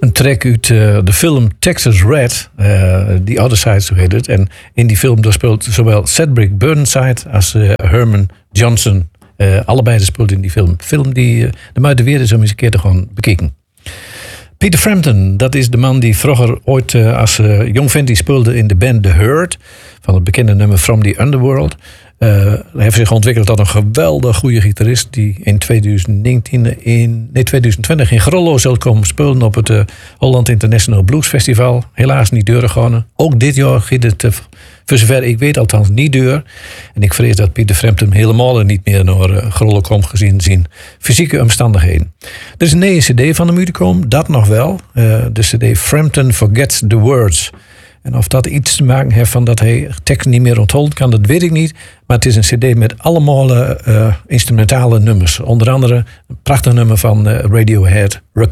Een track uit de film Texas Red, The Other Side, zo heet het. En in die film daar speelt zowel Cedric Burnside als Herman Johnson. Allebei speelt in die film. Film die de muiden weer is om eens een keer te gaan bekijken. Peter Frampton, dat is de man die vroeger ooit als jong vent die speelde in de band The Hurt. Van het bekende nummer From the Underworld. Hij heeft zich ontwikkeld tot een geweldig goede gitarist die in 2020 in Grollo zal komen spelen op het Holland International Blues Festival. Helaas niet doorgegaan. Ook dit jaar gaat het, voor zover ik weet, althans niet door. En ik vrees dat Peter Frampton helemaal niet meer naar Grollo komt gezien zijn fysieke omstandigheden. Er is een nieuwe cd van hem uitgekomen, dat nog wel. De cd Frampton Forgets the Words. En of dat iets te maken heeft van dat hij tekst niet meer onthoudt kan, dat weet ik niet. Maar het is een cd met allemaal instrumentale nummers. Onder andere een prachtig nummer van Radiohead,